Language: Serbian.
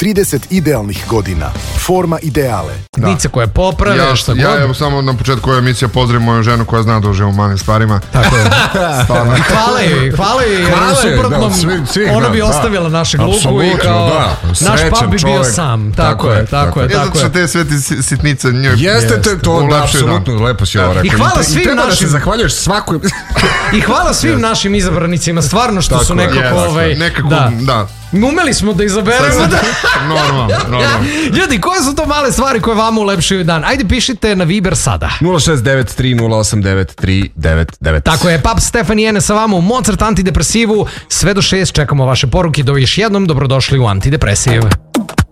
30 idealnih godina. Forma ideale. Dice koje poprave, šta god. Ja evo samo na početku ove emisije pozdravim moju ženu koja zna da uživa u malim stvarima. Tako je. Hvala joj, jer u suprotnom ona bi ostavila našeg Luku i kao naš pap bi bio sam. Tako je. Zato što te sve sitnice njoj... Jeste to, apsolutno, lepo si ovo rekao. I hvala svim treba našim... da se zahvaljuješ svakoj... I hvala svim našim izabranicima, stvarno što su nekako... Da. Umeli smo da izaberemo. Normalno. Ljudi, koje su to male stvari koje vama ulepšaju dan? Ajde, pišite na Viber sada. 069308939. Tako je, Pap Stefan i Ene sa vama u Mozart antidepresivu. Sve do 6 čekamo vaše poruke. Do još jednom, dobrodošli u Antidepresiv.